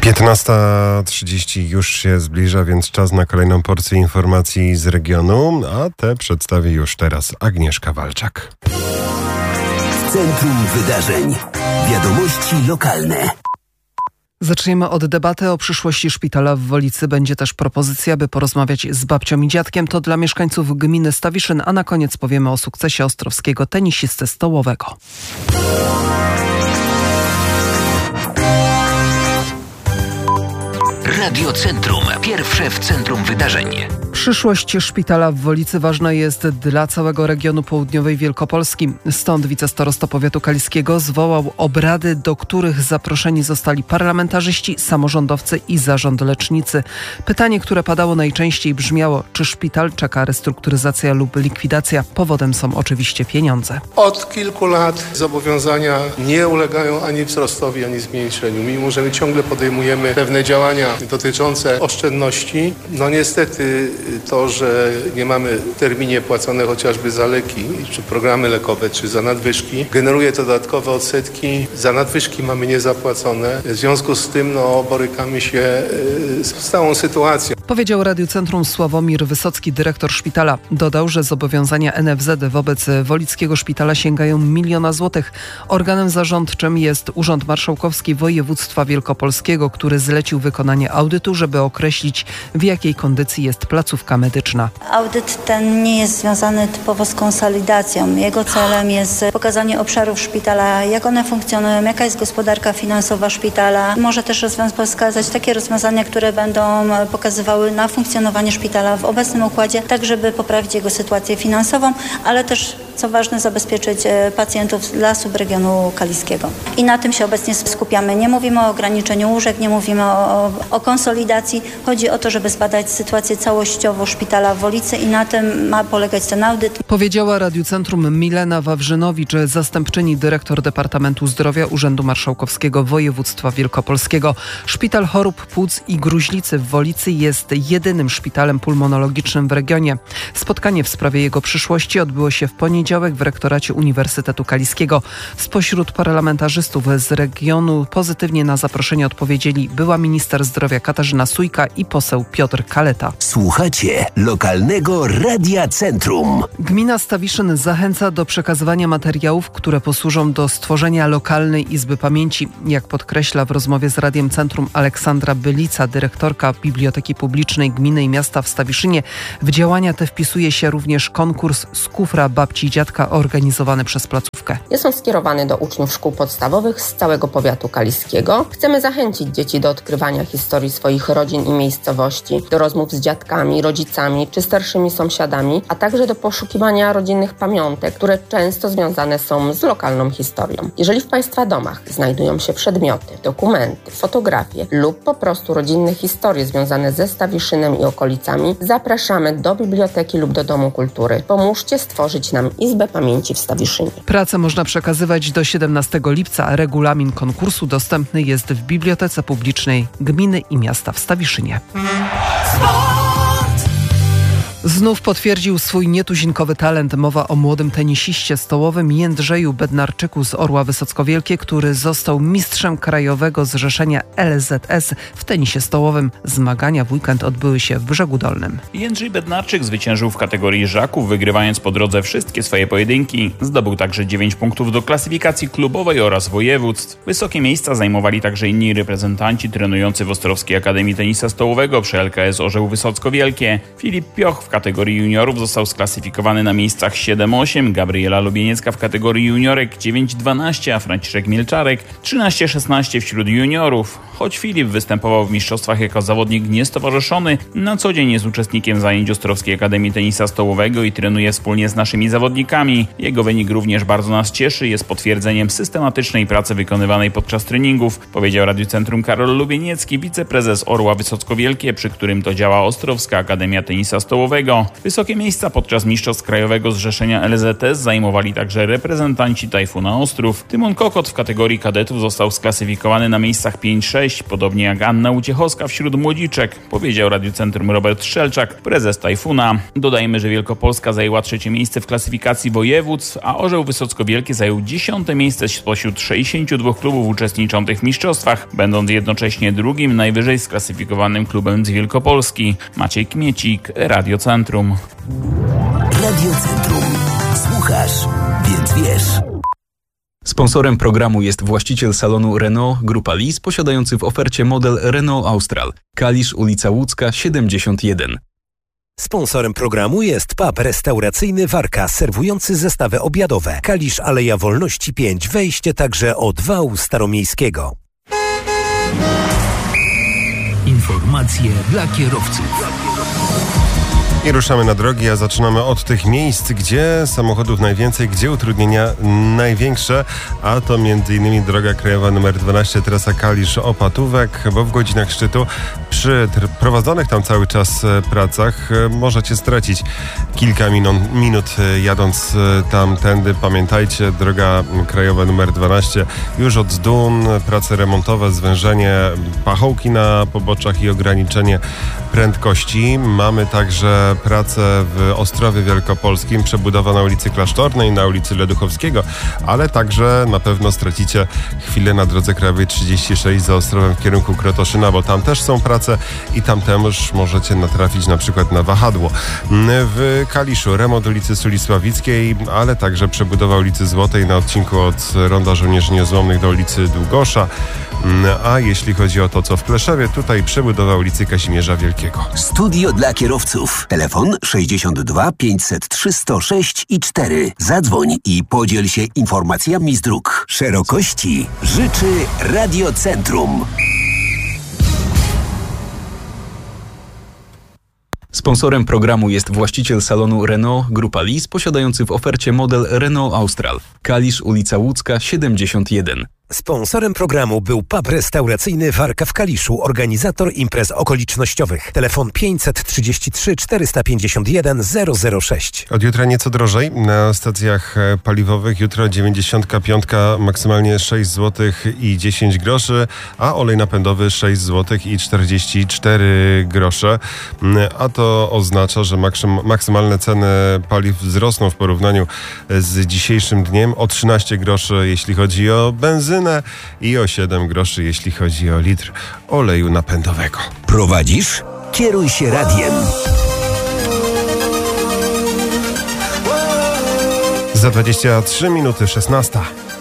15:30 już się zbliża, więc czas na kolejną porcję informacji z regionu, a te przedstawi już teraz Agnieszka Walczak. W centrum wydarzeń. Wiadomości lokalne. Zaczniemy od debaty o przyszłości szpitala w Wolicy. Będzie też propozycja, by porozmawiać z babcią i dziadkiem. To dla mieszkańców gminy Stawiszyn, a na koniec powiemy o sukcesie ostrowskiego tenisisty stołowego. Radio Centrum. Pierwsze w centrum wydarzeń. Przyszłość szpitala w Wolicy ważna jest dla całego regionu południowej Wielkopolski. Stąd wicestarosta powiatu kaliskiego zwołał obrady, do których zaproszeni zostali parlamentarzyści, samorządowcy i zarząd lecznicy. Pytanie, które padało najczęściej, brzmiało: czy szpital czeka restrukturyzacja lub likwidacja? Powodem są oczywiście pieniądze. Od kilku lat zobowiązania nie ulegają ani wzrostowi, ani zmniejszeniu. Mimo że my ciągle podejmujemy pewne działania dotyczące oszczędności, no niestety to, że nie mamy w terminie płacone chociażby za leki, czy programy lekowe, czy za nadwyżki, generuje to dodatkowe odsetki. Za nadwyżki mamy niezapłacone. W związku z tym borykamy się z całą sytuacją. Powiedział Radiu Centrum Sławomir Wysocki, dyrektor szpitala. Dodał, że zobowiązania NFZ wobec Wolickiego Szpitala sięgają 1 miliona złotych. Organem zarządczym jest Urząd Marszałkowski Województwa Wielkopolskiego, który zlecił wykonanie audytu, żeby określić, w jakiej kondycji jest placówka medyczna. Audyt ten nie jest związany typowo z konsolidacją. Jego celem jest pokazanie obszarów szpitala, jak one funkcjonują, jaka jest gospodarka finansowa szpitala. Może też wskazać takie rozwiązania, które będą pokazywały na funkcjonowanie szpitala w obecnym układzie, tak żeby poprawić jego sytuację finansową, ale też, co ważne, zabezpieczyć pacjentów dla subregionu kaliskiego. I na tym się obecnie skupiamy. Nie mówimy o ograniczeniu łóżek, nie mówimy o konsolidacji. Chodzi o to, żeby zbadać sytuację całościowo szpitala w Wolicy i na tym ma polegać ten audyt. Powiedziała Radiu Centrum Milena Wawrzynowicz, zastępczyni dyrektor Departamentu Zdrowia Urzędu Marszałkowskiego Województwa Wielkopolskiego. Szpital Chorób Płuc i Gruźlicy w Wolicy jest jedynym szpitalem pulmonologicznym w regionie. Spotkanie w sprawie jego przyszłości odbyło się w poniedziałek w rektoracie Uniwersytetu Kaliskiego. Spośród parlamentarzystów z regionu pozytywnie na zaproszenie odpowiedzieli była minister zdrowia Katarzyna Sujka i poseł Piotr Kaleta. Słuchacie lokalnego Radia Centrum. Gmina Stawiszyn zachęca do przekazywania materiałów, które posłużą do stworzenia lokalnej Izby Pamięci. Jak podkreśla w rozmowie z Radiem Centrum Aleksandra Bylica, dyrektorka Biblioteki Publicznej Gminy i Miasta w Stawiszynie, w działania te wpisuje się również konkurs z kufra babci i dziadka organizowany przez placówkę. Jest on skierowany do uczniów szkół podstawowych z całego powiatu kaliskiego. Chcemy zachęcić dzieci do odkrywania historii swoich rodzin i miejscowości, do rozmów z dziadkami, rodzicami czy starszymi sąsiadami, a także do poszukiwania rodzinnych pamiątek, które często związane są z lokalną historią. Jeżeli w Państwa domach znajdują się przedmioty, dokumenty, fotografie lub po prostu rodzinne historie związane ze Stawiszynem i okolicami, zapraszamy do biblioteki lub do Domu Kultury. Pomóżcie stworzyć nam Izbę Pamięci w Stawiszynie. Pracę można przekazywać do 17 lipca, a regulamin konkursu dostępny jest w Bibliotece Publicznej Gminy i Miasta w Stawiszynie. Znów potwierdził swój nietuzinkowy talent. Mowa o młodym tenisiście stołowym Jędrzeju Bednarczyku z Orła Wysocko-Wielkie, który został mistrzem krajowego zrzeszenia LZS w tenisie stołowym. Zmagania w weekend odbyły się w Brzegu Dolnym. Jędrzej Bednarczyk zwyciężył w kategorii żaków, wygrywając po drodze wszystkie swoje pojedynki. Zdobył także 9 punktów do klasyfikacji klubowej oraz województw. Wysokie miejsca zajmowali także inni reprezentanci trenujący w Ostrowskiej Akademii Tenisa Stołowego przy LKS Orzeł Wysocko-Wielkie. Filip Pioch w kategorii juniorów został sklasyfikowany na miejscach 7-8, Gabriela Lubieniecka w kategorii juniorek 9-12, a Franciszek Mielczarek 13-16 wśród juniorów. Choć Filip występował w mistrzostwach jako zawodnik niestowarzyszony, na co dzień jest uczestnikiem zajęć Ostrowskiej Akademii Tenisa Stołowego i trenuje wspólnie z naszymi zawodnikami. Jego wynik również bardzo nas cieszy, jest potwierdzeniem systematycznej pracy wykonywanej podczas treningów, powiedział Radiu Centrum Karol Lubieniecki, wiceprezes Orła Wysocko-Wielkie, przy którym to działa Ostrowska Akademia Tenisa Stołowego. Krajowego. Wysokie miejsca podczas mistrzostw Krajowego Zrzeszenia LZS zajmowali także reprezentanci Tajfuna Ostrów. Tymon Kokot w kategorii kadetów został sklasyfikowany na miejscach 5-6, podobnie jak Anna Uciechowska wśród młodziczek, powiedział Radiu Centrum Robert Strzelczak, prezes Tajfuna. Dodajmy, że Wielkopolska zajęła 3. miejsce w klasyfikacji województw, a Orzeł Wysocko-Wielkie zajął 10. miejsce spośród 62 klubów uczestniczących w mistrzostwach, będąc jednocześnie drugim najwyżej sklasyfikowanym klubem z Wielkopolski. Maciej Kmiecik, Radio Centrum. Radio Centrum. Słuchasz, więc wiesz. Sponsorem programu jest właściciel salonu Renault Grupa Lis, posiadający w ofercie model Renault Austral. Kalisz, ulica Łódzka, 71. Sponsorem programu jest pub restauracyjny Warka, serwujący zestawy obiadowe. Kalisz, Aleja Wolności 5, wejście także od wału staromiejskiego. Informacje dla kierowców. I ruszamy na drogi, a zaczynamy od tych miejsc, gdzie samochodów najwięcej, gdzie utrudnienia największe, a to m.in. droga krajowa nr 12, trasa Kalisz-Opatówek, bo w godzinach szczytu przy prowadzonych tam cały czas pracach możecie stracić kilka minut jadąc tamtędy. Pamiętajcie, droga krajowa nr 12 już od Zdun, prace remontowe, zwężenie pachołki na poboczach i ograniczenie prędkości. Mamy także pracę w Ostrowie Wielkopolskim, przebudowa na ulicy Klasztornej, na ulicy Leduchowskiego, ale także na pewno stracicie chwilę na drodze krajowej 36 za Ostrowem w kierunku Krotoszyna, bo tam też są prace i tam też możecie natrafić na przykład na wahadło. W Kaliszu remont ulicy Sulisławickiej, ale także przebudowa ulicy Złotej na odcinku od Ronda Żołnierzy Niezłomnych do ulicy Długosza. A jeśli chodzi o to, co w Pleszewie, tutaj przebudowa ulicy Kazimierza Wielkiego. Studio dla kierowców. Telefon 62 503 106 i 4. Zadzwoń i podziel się informacjami z dróg. Szerokości życzy Radio Centrum. Sponsorem programu jest właściciel salonu Renault Grupa Lis, posiadający w ofercie model Renault Austral. Kalisz, ulica Łódzka, 71. Sponsorem programu był pub restauracyjny Warka w Kaliszu, organizator imprez okolicznościowych. Telefon 533 451 006. Od jutra nieco drożej na stacjach paliwowych. Jutro 95, maksymalnie 6 zł i 10 groszy, a olej napędowy 6 zł i 44 grosze. A to oznacza, że maksymalne ceny paliw wzrosną w porównaniu z dzisiejszym dniem o 13 groszy, jeśli chodzi o benzynę, i o 7 groszy, jeśli chodzi o litr oleju napędowego. Prowadzisz? Kieruj się radiem. Za 23 minuty 16.